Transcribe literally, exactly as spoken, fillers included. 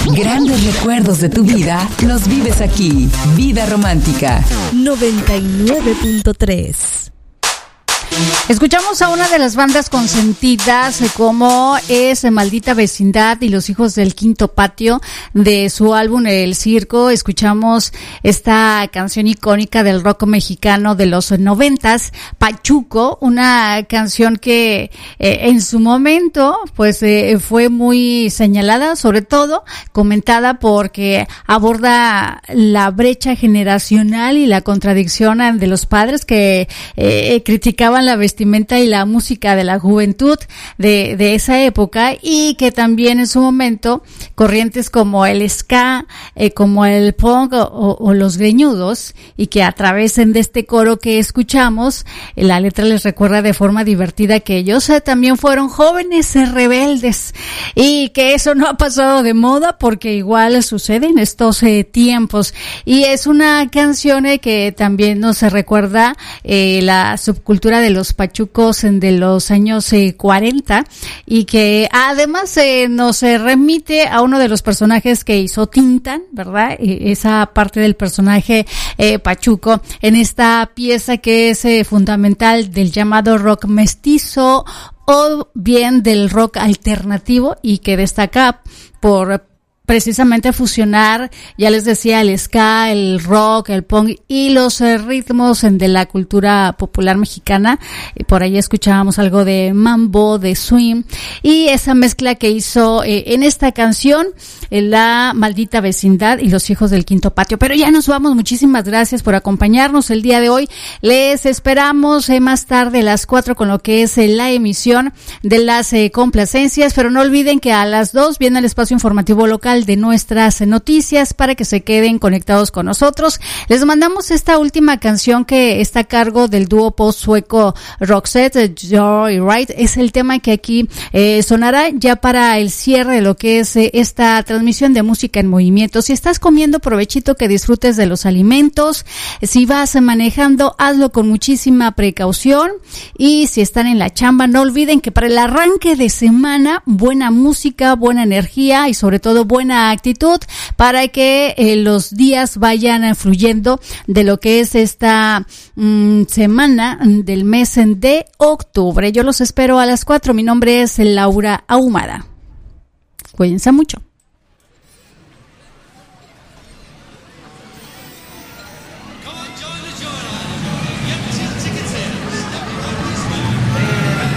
Grandes recuerdos de tu vida los vives aquí. Vida Romántica noventa y nueve punto tres. Escuchamos a una de las bandas consentidas como es Maldita Vecindad y Los Hijos del Quinto Patio de su álbum El Circo. Escuchamos esta canción icónica del rock mexicano de los noventas, Pachuco, una canción que eh, en su momento pues eh, fue muy señalada, sobre todo comentada porque aborda la brecha generacional y la contradicción de los padres que eh, criticaban la vestimenta y la música de la juventud de, de esa época, y que también en su momento corrientes como el ska, eh, como el punk o, o los greñudos, y que a través de este coro que escuchamos, eh, la letra les recuerda de forma divertida que ellos eh, también fueron jóvenes eh, rebeldes, y que eso no ha pasado de moda porque igual sucede en estos eh, tiempos. Y es una canción eh, que también nos recuerda eh, la subcultura de los pachucos de los años eh, cuarenta, y que además eh, nos eh, remite a uno de los personajes que hizo Tintán, ¿verdad? Eh, esa parte del personaje eh, pachuco en esta pieza que es eh, fundamental del llamado rock mestizo o bien del rock alternativo, y que destaca por precisamente fusionar, ya les decía, el ska, el rock, el punk y los eh, ritmos de la cultura popular mexicana. Eh, por ahí escuchábamos algo de mambo, de swing, y esa mezcla que hizo eh, en esta canción eh, la Maldita Vecindad y Los Hijos del Quinto Patio. Pero ya nos vamos, muchísimas gracias por acompañarnos el día de hoy. Les esperamos eh, más tarde a las cuatro con lo que es eh, la emisión de las eh, complacencias, pero no olviden que a las dos viene el espacio informativo local de nuestras noticias para que se queden conectados con nosotros. Les mandamos esta última canción que está a cargo del dúo post sueco Roxette, Joyride. Es el tema que aquí eh, sonará ya para el cierre de lo que es eh, esta transmisión de música en movimiento. Si estás comiendo, provechito, que disfrutes de los alimentos. Si vas manejando, hazlo con muchísima precaución, y si están en la chamba, no olviden que para el arranque de semana, buena música, buena energía y sobre todo buena actitud para que eh, los días vayan fluyendo de lo que es esta mm, semana del mes de octubre. Yo los espero a las cuatro. Mi nombre es Laura Ahumada. Cuídense mucho.